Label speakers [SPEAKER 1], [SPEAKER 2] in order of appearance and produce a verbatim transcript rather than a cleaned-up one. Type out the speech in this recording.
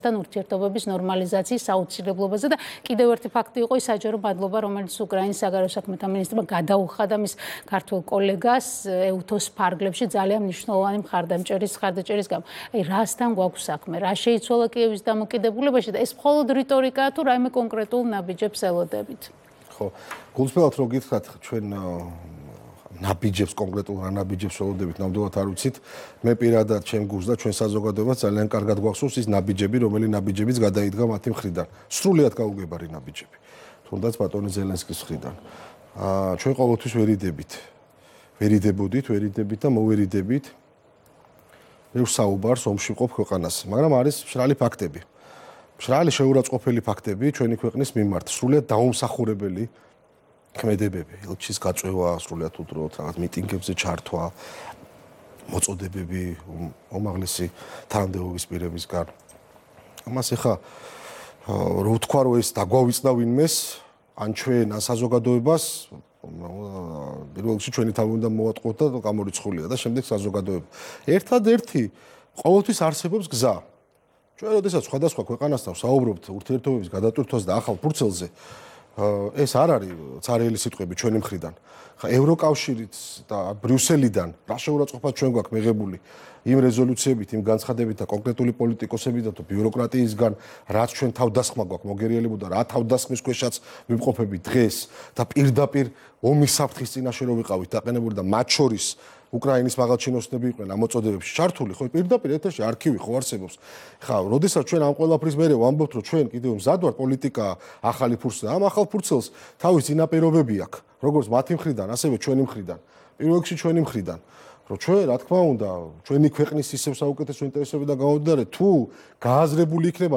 [SPEAKER 1] თან ურთიერთობების ნორმალიზაციის აუცილებლობაზე და კიდევ ერთი ფაქტი იყო ის საჯარო მადლობა, რომელიც უკრაინის საგარეო საქმეთა მინისტრმა გადაუხადა მის ქართულ კოლეგას ეუთოს ფარგლებში ძალიან მნიშვნელოვანი მხარდამჭერის მხარდაჭერის გამო. აი რასთან გვაქვს საქმე, რა შეიცვალა კიევის დამოკიდებულებაში და ეს მხოლოდ რიტორიკაა თუ რაიმე კონკრეტულ ნაბიჯებს ელოდებით?
[SPEAKER 2] ხო, გულწრფელად რო გითხრათ, ჩვენ ნაბიჯებს კონკრეტულ რა ნაბიჯებს ველოდებით ნამდვილად არ ვიცით. მე პირადად ჩემ გულს და ჩვენ საზოგადოებას ძალიან კარგად გვახსოვს ის ნაბიჯები, რომელი ნაბიჯებიც გადაიდგა მათი მხრიდან. სრულიად გაუგებარი ნაბიჯები. თუნდაც ბატონი ზელენსკის მხრიდან. აა ჩვენ ყოველთვის ვერიდებით. ვერიდებოდით, ვერიდებით და მოვერიდებით. ბევრ საუბარს ომში მყოფ ქვეყანას, მაგრამ არის მშრალი ფაქტები. მშრალი შეურაცხყოფელი ფაქტები ჩვენი ქვეყნის მიმართ, სრულიად დაუმსახურებელი ქმედებები, ელჩის გაწვევა, სრულიად უდროოდ რაღაც მიტინგებზე ჩართვა, მოწოდებები უმაღლესი თანამდებობის პირებისგან. ამას ეხა რო ვთქვა რომ ეს დაგვავიწდა ვინმეს, ან ჩვენ ან საზოგადოებას, პირველ რიგში ჩვენი თავი უნდა მოვატყუოთ და გამორიცხულია და შემდეგ საზოგადოება. ერთადერთი ყოველთვის არსებობს გზა. ჩვენ როდესაც სხვადასხვა ქვეყანასთან ვსაუბრობთ ურთიერთობების გადატვირთვას და ახალ ფურცელზე, ეს არ არის ცარიელი სიტყვები ჩვენი მხრიდან. ხა ევროკავშირით და ბრიუსელიდან რა შეურაცხყოფა ჩვენ გვაქვს მიღებული იმ რეზოლუციებით, იმ განცხადებით და კონკრეტული პოლიტიკოსებიდან თუ ბიუროკრატიისგან, რაც ჩვენ თავდასხმა გვაქვს მოგერიელებული და რა თავდასხმის ქვეშაც ვიმყოფები დღეს და პირდაპირ ომის საფრთხის წინაშე რო ვიყავით დაყენებული და მათ შორის უკრაინის მაღალჩინოსნები იყვნენ ამ მოწოდებებში ჩართული, ხო პირდაპირ ეთერში არქივი ხო არსებობს. ხა, როდესაც ჩვენ ამ ყველაფრის მერე ვამბობთ, რომ ჩვენ კიდევ მზად ვართ პოლიტიკა ახალი ფურცელი, ამ ახალ ფურცელს თავის წინაპირობები აქვს, როგორც მათი მხრიდან, ასევე ჩვენი მხრიდან. პირველ რიგში ჩვენი მხრიდან, რომ ჩვენ, რა თქმა უნდა, ჩვენი ქვეყნის ისევ საუკეთესო ინტერესები და გამომდინარე, თუ გააზრებული იქნება